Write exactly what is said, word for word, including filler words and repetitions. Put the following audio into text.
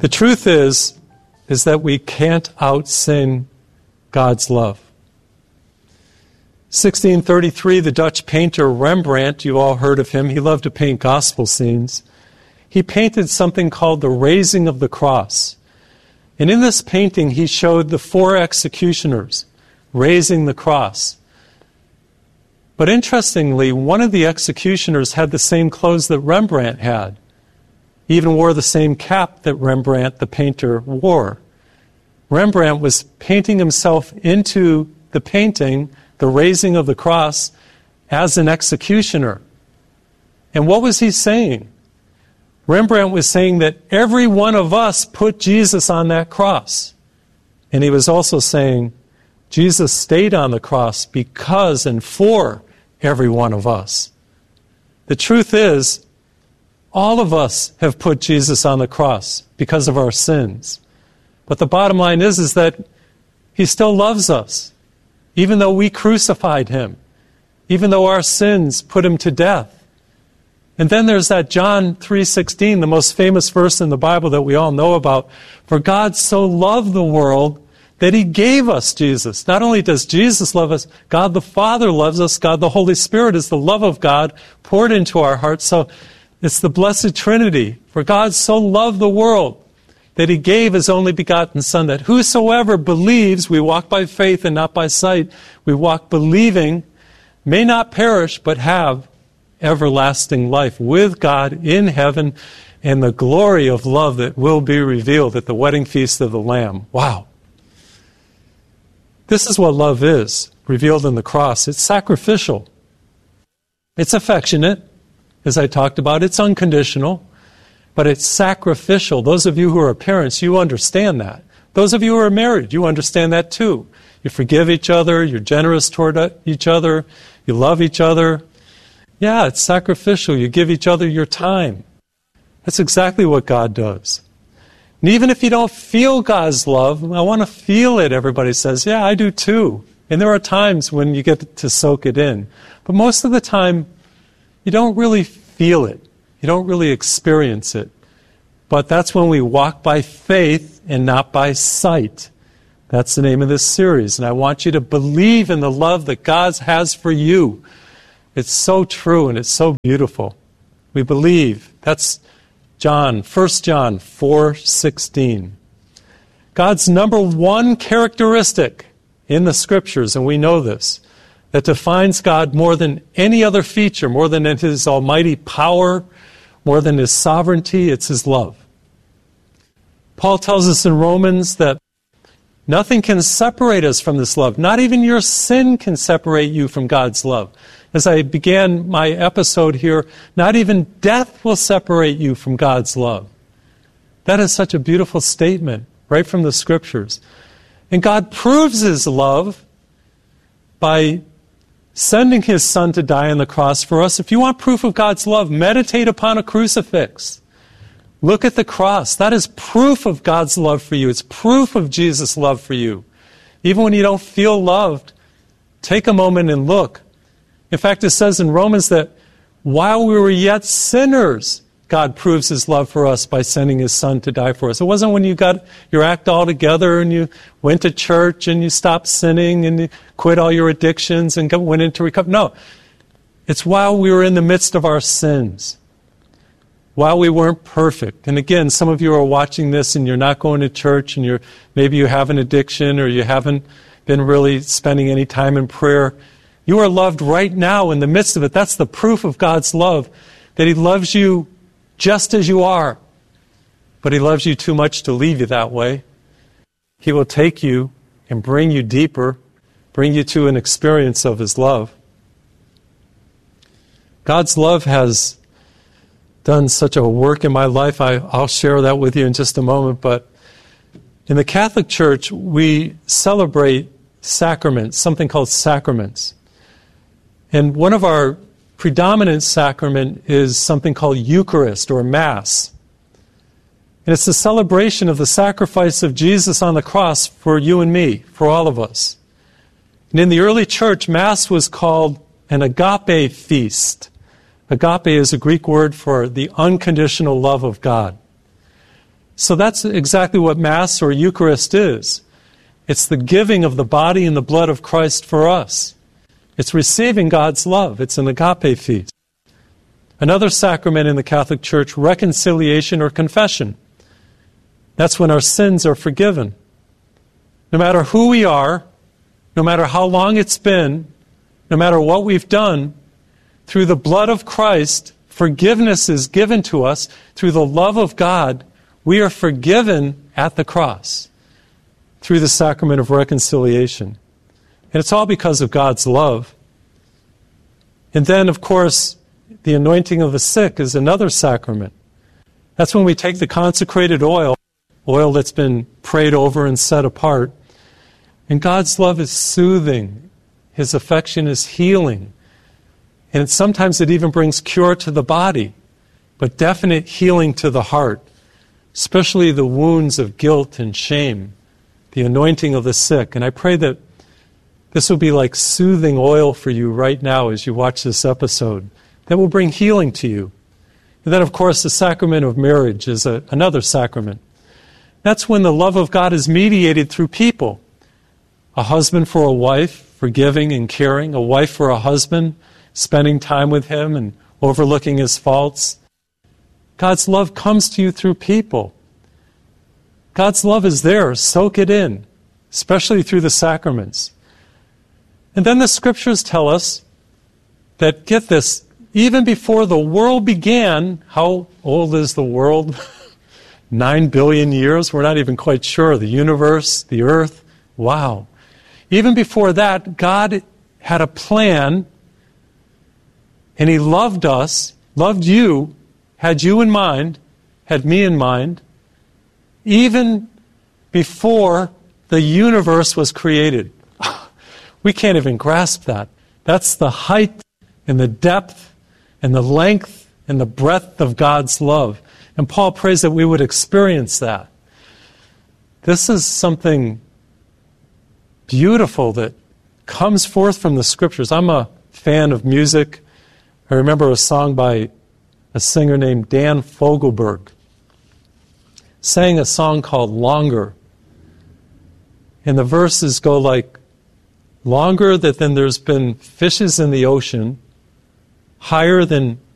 The truth is, is that we can't out-sin God's love. sixteen thirty-three, the Dutch painter Rembrandt, you all heard of him, he loved to paint gospel scenes. He painted something called the Raising of the Cross. And in this painting, he showed the four executioners raising the cross. But interestingly, one of the executioners had the same clothes that Rembrandt had. He even wore the same cap that Rembrandt, the painter, wore. Rembrandt was painting himself into the painting, the raising of the cross, as an executioner. And what was he saying? Rembrandt was saying that every one of us put Jesus on that cross. And he was also saying, Jesus stayed on the cross because and for every one of us. The truth is, all of us have put Jesus on the cross because of our sins. But the bottom line is, is that he still loves us, even though we crucified him, even though our sins put him to death. And then there's that John three sixteen, the most famous verse in the Bible that we all know about. For God so loved the world that he gave us Jesus. Not only does Jesus love us, God the Father loves us. God the Holy Spirit is the love of God poured into our hearts. So it's the blessed Trinity. For God so loved the world that he gave his only begotten Son, that whosoever believes, we walk by faith and not by sight, we walk believing, may not perish but have everlasting life with God in heaven and the glory of love that will be revealed at the wedding feast of the Lamb. Wow. This is what love is, revealed in the cross. It's sacrificial. It's affectionate, as I talked about. It's unconditional, but it's sacrificial. Those of you who are parents, you understand that. Those of you who are married, you understand that too. You forgive each other, you're generous toward each other, you love each other. Yeah, it's sacrificial. You give each other your time. That's exactly what God does. And even if you don't feel God's love, I want to feel it, everybody says. Yeah, I do too. And there are times when you get to soak it in. But most of the time, you don't really feel it. You don't really experience it. But that's when we walk by faith and not by sight. That's the name of this series. And I want you to believe in the love that God has for you. It's so true and it's so beautiful. We believe. That's John, First John four sixteen. God's number one characteristic in the Scriptures, and we know this, that defines God more than any other feature, more than his almighty power, more than his sovereignty, it's his love. Paul tells us in Romans that nothing can separate us from this love. Not even your sin can separate you from God's love. As I began my episode here, not even death will separate you from God's love. That is such a beautiful statement, right from the Scriptures. And God proves his love by sending his Son to die on the cross for us. If you want proof of God's love, meditate upon a crucifix. Look at the cross. That is proof of God's love for you. It's proof of Jesus' love for you. Even when you don't feel loved, take a moment and look. In fact, it says in Romans that while we were yet sinners, God proves his love for us by sending his Son to die for us. It wasn't when you got your act all together and you went to church and you stopped sinning and you quit all your addictions and went into recovery. No, it's while we were in the midst of our sins, while we weren't perfect. And again, some of you are watching this and you're not going to church and you're maybe you have an addiction or you haven't been really spending any time in prayer. You are loved right now in the midst of it. That's the proof of God's love, that he loves you just as you are. But he loves you too much to leave you that way. He will take you and bring you deeper, bring you to an experience of his love. God's love has done such a work in my life. I, I'll share that with you in just a moment. But in the Catholic Church, we celebrate sacraments, something called sacraments. And one of our predominant sacrament is something called Eucharist or Mass. And it's the celebration of the sacrifice of Jesus on the cross for you and me, for all of us. And in the early church, Mass was called an agape feast. Agape is a Greek word for the unconditional love of God. So that's exactly what Mass or Eucharist is. It's the giving of the body and the blood of Christ for us. It's receiving God's love. It's an agape feast. Another sacrament in the Catholic Church, reconciliation or confession. That's when our sins are forgiven. No matter who we are, no matter how long it's been, no matter what we've done, through the blood of Christ, forgiveness is given to us. Through the love of God, we are forgiven at the cross through the sacrament of reconciliation. And it's all because of God's love. And then, of course, the anointing of the sick is another sacrament. That's when we take the consecrated oil, oil that's been prayed over and set apart, and God's love is soothing. His affection is healing. And it, sometimes it even brings cure to the body, but definite healing to the heart, especially the wounds of guilt and shame, the anointing of the sick. And I pray that this will be like soothing oil for you right now as you watch this episode. That will bring healing to you. And then, of course, the sacrament of marriage is a, another sacrament. That's when the love of God is mediated through people. A husband for a wife, forgiving and caring. A wife for a husband, spending time with him and overlooking his faults. God's love comes to you through people. God's love is there. Soak it in, especially through the sacraments. And then the scriptures tell us that, get this, even before the world began, how old is the world? Nine billion years? We're not even quite sure. The universe, the earth, wow. Even before that, God had a plan, and He loved us, loved you, had you in mind, had me in mind, even before the universe was created. We can't even grasp that. That's the height and the depth and the length and the breadth of God's love. And Paul prays that we would experience that. This is something beautiful that comes forth from the Scriptures. I'm a fan of music. I remember a song by a singer named Dan Fogelberg. Sang a song called Longer. And the verses go like, longer than there's been fishes in the ocean, higher than